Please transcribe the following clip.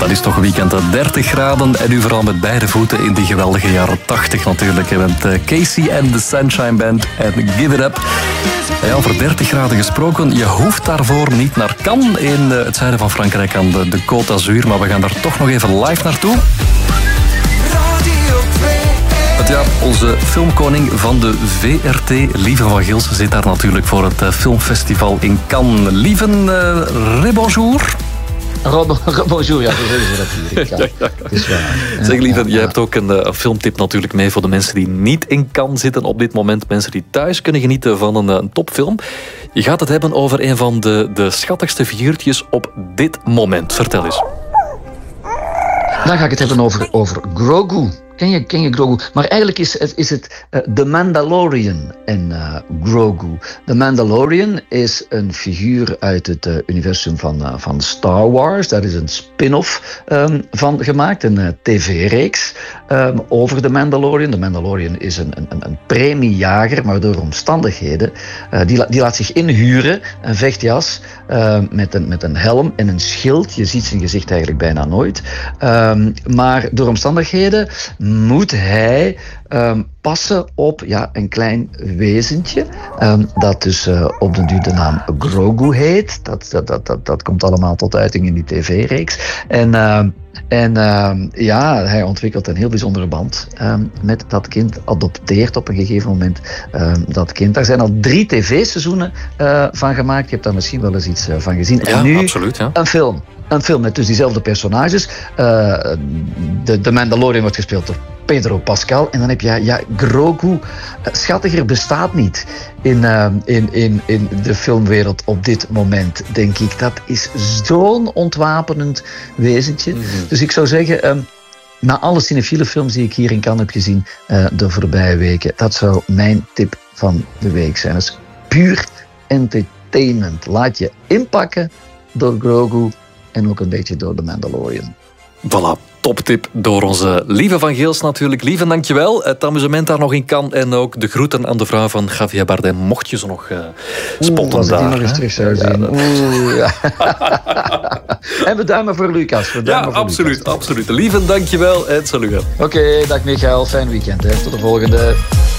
Dat is toch een weekend 30 graden en nu vooral met beide voeten in die geweldige jaren 80 natuurlijk. Met Casey en de Sunshine Band en Give It Up. Ja, over 30 graden gesproken, je hoeft daarvoor niet naar Cannes in het zuiden van Frankrijk aan de Côte d'Azur, maar we gaan daar toch nog even live naartoe. Ja, onze filmkoning van de VRT, Lieve van Gilsen, zit daar natuurlijk voor het filmfestival in Cannes. Lieve, rebonjour. Bonjour, ja, zo zeggen ze dat hier. Ja, dat is waar. Zeg Lieve, je hebt ook een filmtip natuurlijk mee voor de mensen die niet in Cannes zitten op dit moment. Mensen die thuis kunnen genieten van een topfilm. Je gaat het hebben over een van de schattigste figuurtjes op dit moment. Vertel eens. Dan ga ik het hebben over Grogu. Ken je Grogu? Maar eigenlijk is het The Mandalorian en Grogu. The Mandalorian is een figuur uit het universum van Star Wars. Daar is een spin-off van gemaakt, een tv-reeks over The Mandalorian. The Mandalorian is een premiejager, maar door omstandigheden. Die laat zich inhuren, een vechtjas met een helm en een schild. Je ziet zijn gezicht eigenlijk bijna nooit. Maar door omstandigheden moet hij passen op een klein wezentje dat dus op den duur de naam Grogu heet. Dat komt allemaal tot uiting in die tv-reeks. En hij ontwikkelt een heel bijzondere band met dat kind, adopteert op een gegeven moment dat kind. Daar zijn al 3 tv-seizoenen van gemaakt. Je hebt daar misschien wel eens iets van gezien. Ja, en nu absoluut, ja. Een film met dus diezelfde personages. De Mandalorian wordt gespeeld door Pedro Pascal. En dan heb je Grogu. Schattiger bestaat niet in de filmwereld op dit moment, denk ik. Dat is zo'n ontwapenend wezentje. Mm-hmm. Dus ik zou zeggen, na alle cinefiele films die ik hier in Cannes heb gezien de voorbije weken, dat zou mijn tip van de week zijn. Dat is puur entertainment. Laat je inpakken door Grogu en ook een beetje door de Mandalorian. Voilà, toptip door onze Lieve van Geels natuurlijk. Lieve, dankjewel. Het amusement daar nog in Cannes en ook de groeten aan de vrouw van Javier Bardem. Mocht je ze nog spotten als daar. Als ik die nog eens terug zou zien. Ja. En we duimen voor Lucas. Absoluut. Lieve, dankjewel en salut. Oké, dag Michael. Fijn weekend. Tot de volgende.